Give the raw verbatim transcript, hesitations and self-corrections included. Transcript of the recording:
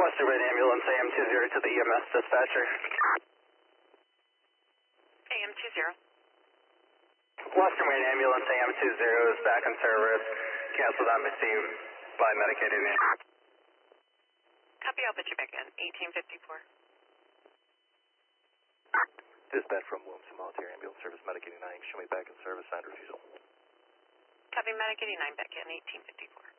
Western Main Ambulance A M two zero to the E M S dispatcher. A M two zero. Western Main Ambulance A M two zero is back in service. Canceled on received by medicated in. Copy, I'll put you back in. eighteen fifty-four. Dispatch from Williamson Military Ambulance Service, Medic eighty-nine, show me back in service, signed refusal. Copy, Medic eighty-nine back in, eighteen fifty-four.